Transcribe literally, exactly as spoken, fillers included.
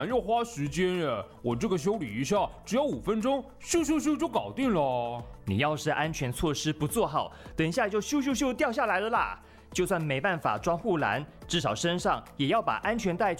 要花时间耶，我这个修理一下只要五分钟，咻咻咻就搞定了。 你要是安全措施不做好，等一下就咻咻咻掉下来了啦。就算没办法装护栏，至少身上也要把安全带